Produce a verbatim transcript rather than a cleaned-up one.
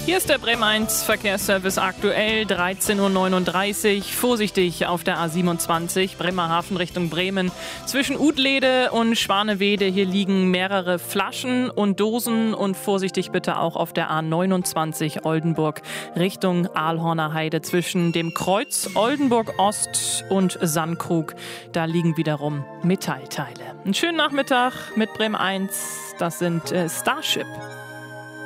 Hier ist der Bremen eins Verkehrsservice aktuell, dreizehn Uhr neununddreißig. Vorsichtig auf der A siebenundzwanzig, Bremerhaven Richtung Bremen. Zwischen Udlede und Schwanewede, hier liegen mehrere Flaschen und Dosen. Und vorsichtig bitte auch auf der A neunundzwanzig Oldenburg Richtung Aalhorner Heide. Zwischen dem Kreuz Oldenburg Ost und Sandkrug, da liegen wiederum Metallteile. Einen schönen Nachmittag mit Bremen eins, das sind äh, Starship.